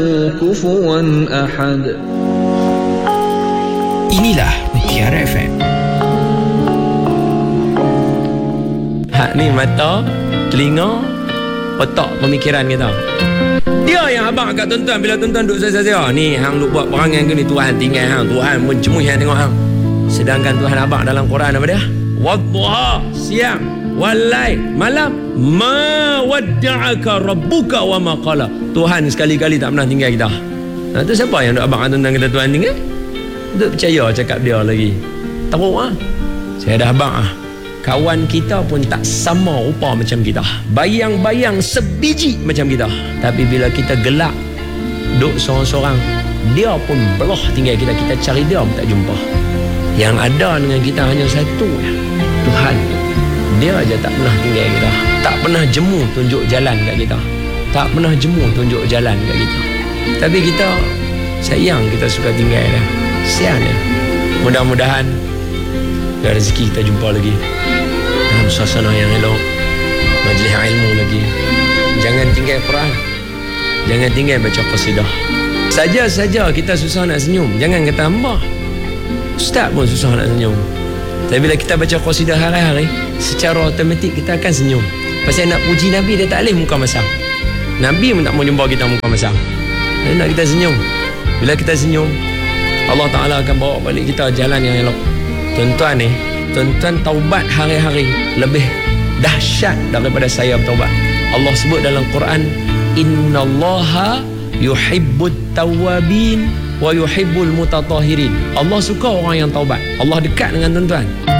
كفوا أحد. Inilah Mutiara FM. Hak ni mata, telinga, otak pemikiran kita. Dia yang abang kat tuan-tuan bila tuan-tuan duduk saya ni hang duk buat perangai ke ni, Tuhan tinggal hang, Tuhan mencemuh hang tengok hang. Sedangkan Tuhan abang dalam Quran apa dia? Wadduha, siang, walail, malam, ma wadda'aka rabbuka wa ma qala. Tuhan sekali-kali tak pernah tinggal kita. Tu siapa yang duk abang tuan-tuan kata Tuhan tinggal? Duk percaya cakap dia lagi. Teruk ah. Saya dah abang ah. Kawan kita pun tak sama rupa macam kita. Bayang-bayang sebiji macam kita. Tapi bila kita gelak, duk sorang-sorang, dia pun belah tinggal kita. Kita cari dia pun tak jumpa. Yang ada dengan kita hanya satu, Tuhan. Dia aja tak pernah tinggal kita. Tak pernah jemu tunjuk jalan kat kita. Tak pernah jemu tunjuk jalan kat kita. Tapi kita sayang, kita suka tinggal dia. Sian dia. Mudah-mudahan ada rezeki kita jumpa lagi dalam suasana yang elok, majlis ilmu lagi. Jangan tinggal Quran, jangan tinggal baca qasidah. Saja-saja kita susah nak senyum, jangan kata hamba. Ustaz pun susah nak senyum. Tapi bila kita baca qasidah hari-hari, secara automatik kita akan senyum. Pasal nak puji Nabi, dia tak boleh muka masam. Nabi pun tak mau jumpa kita muka masam. Dia nak kita senyum. Bila kita senyum, Allah Ta'ala akan bawa balik kita jalan yang elok. Tuan-tuan ni, tuan-tuan taubat hari-hari lebih dahsyat daripada saya bertaubat. Allah sebut dalam Quran, innallaha yuhibbut tawwabin wa yuhibbul mutatahirin. Allah suka orang yang taubat. Allah dekat dengan tuan-tuan.